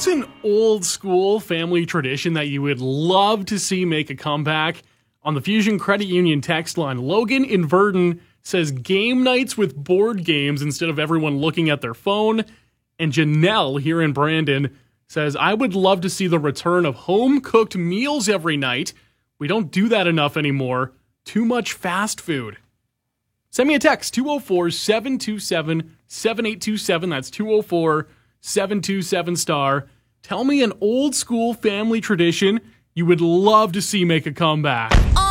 an old school family tradition that you would love to see make a comeback? On the Fusion Credit Union text line, Logan in Verdon says game nights with board games instead of everyone looking at their phone. And Janelle here in Brandon says, I would love to see the return of home-cooked meals every night. We don't do that enough anymore. Too much fast food. Send me a text, 204-727-7827. That's 204-727-STAR. Tell me an old school family tradition you would love to see make a comeback.